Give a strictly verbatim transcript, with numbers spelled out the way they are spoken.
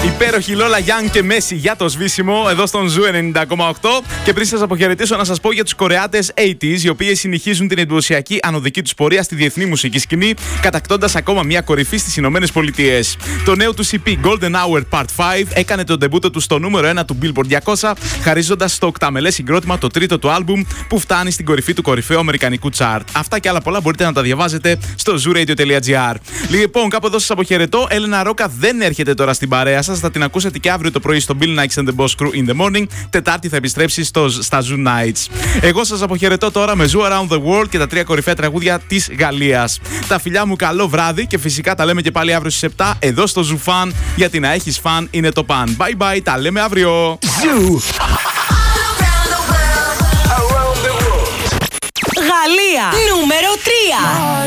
Υπέροχη Λόλα Γιάνγκ και Μέση για το σβήσιμο εδώ στον Ζου ενενήντα κόμμα οκτώ. Και πριν σας αποχαιρετήσω, να σας πω για τους Κορεάτες ογδόντα, οι οποίες συνεχίζουν την εντυπωσιακή ανωδική τους πορεία στη διεθνή μουσική σκηνή, κατακτώντας ακόμα μια κορυφή στις Ηνωμένες Πολιτείες. Το νέο του σι πι Golden Hour Part πέντε έκανε τον ντεμπούτο του στο νούμερο ένα του Billboard διακόσια, χαρίζοντας στο οκταμελές συγκρότημα το τρίτο του άλμπουμ που φτάνει στην κορυφή του κορυφαίου αμερικανικού chart. Αυτά και άλλα πολλά μπορείτε να τα διαβάζετε στο zooradio.gr. Λοιπόν, κάπου εδώ σας αποχαιρετώ. Έλενα Ρόκα δεν έρχεται τώρα στην παρέα σας. Θα την ακούσετε και αύριο το πρωί στο Bill Nikes and the Boss Crew in the Morning. Τετάρτη θα επιστρέψει στο, στα Zoo Nights. Εγώ σας αποχαιρετώ τώρα με Zoo Around the World και τα τρία κορυφαία τραγούδια της Γαλλίας. Τα φιλιά μου, καλό βράδυ και φυσικά τα λέμε και πάλι αύριο στις επτά εδώ στο Zoo Fan. Γιατί να έχεις φαν είναι το παν. Bye bye, τα λέμε αύριο. Zoo. Γαλλία νούμερο τρία.